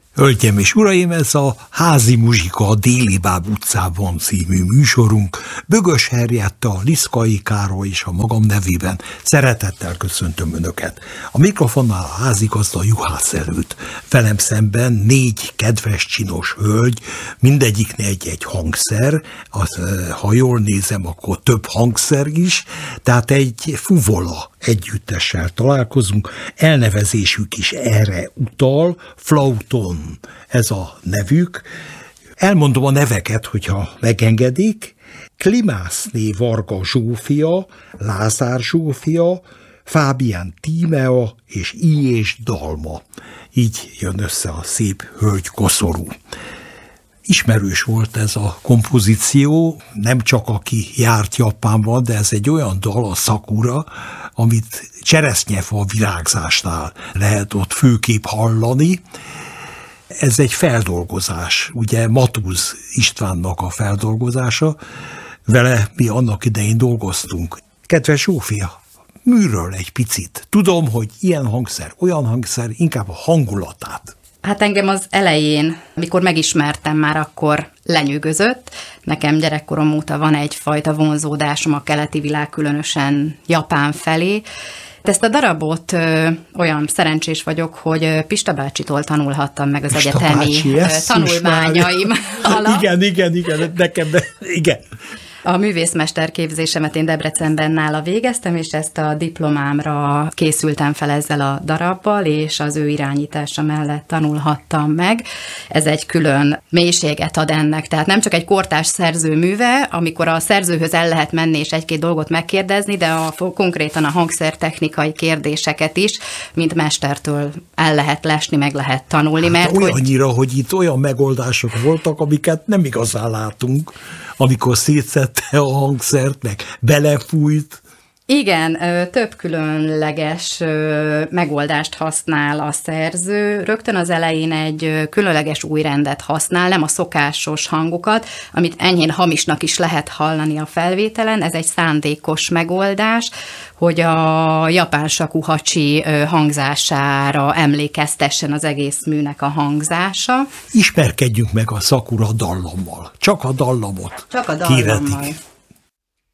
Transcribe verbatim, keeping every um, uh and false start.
Hölgyeim és uraim, ez a Házi Muzsika a Déli Báb utcában című műsorunk. Bögös Henrietta, Liszkai Károly és a magam nevében szeretettel köszöntöm Önöket. A mikrofonnál a házigazda Juhász Előtt. Velem szemben négy kedves csinos hölgy, mindegyiknél egy-egy hangszer, az, ha jól nézem, akkor több hangszer is, tehát egy fuvola együttessel találkozunk, elnevezésük is erre utal, Flauton, ez a nevük. Elmondom a neveket, hogyha megengedik. Klimászné Varga Zsófia, Lázár Zsófia, Fábián Tímea és Ilyés Dalma. Így jön össze a szép hölgy koszorú. Ismerős volt ez a kompozíció, nem csak aki járt Japánban, de ez egy olyan dal, a Sakura, amit cseresznyefa virágzásnál lehet ott főképp hallani. Ez egy feldolgozás, ugye Matúz Istvánnak a feldolgozása, vele mi annak idején dolgoztunk. Kedves Zsófia, műről egy picit. Tudom, hogy ilyen hangszer, olyan hangszer, inkább a hangulatát. Hát engem az elején, amikor megismertem, már akkor lenyűgözött. Nekem gyerekkorom óta van egyfajta vonzódásom a keleti világ, különösen Japán felé. Ezt a darabot ö, olyan szerencsés vagyok, hogy Pista bácsitól tanulhattam meg az Pista egyetemi bácsi, tanulmányaim alatt. Igen, igen, igen, nekem, igen. A művészmester képzésemet én Debrecenben nála végeztem, és ezt a diplomámra készültem fel ezzel a darabbal, és az ő irányítása mellett tanulhattam meg. Ez egy külön mélységet ad ennek, tehát nem csak egy kortárs szerző műve, amikor a szerzőhöz el lehet menni és egy-két dolgot megkérdezni, de a, konkrétan a hangszertechnikai kérdéseket is, mint mestertől el lehet lesni, meg lehet tanulni. Hát mert olyannyira, hogy... hogy itt olyan megoldások voltak, amiket nem igazán látunk, amikor szétszette a hangszert, meg belefújt. Igen, több különleges megoldást használ a szerző. Rögtön az elején egy különleges új rendet használ, nem a szokásos hangokat, amit enyhén hamisnak is lehet hallani a felvételen. Ez egy szándékos megoldás, hogy a japán shakuhachi hangzására emlékeztessen az egész műnek a hangzása. Ismerkedjünk meg a Sakura dallammal. Csak a dallamot Csak a dallammal. Kéretik.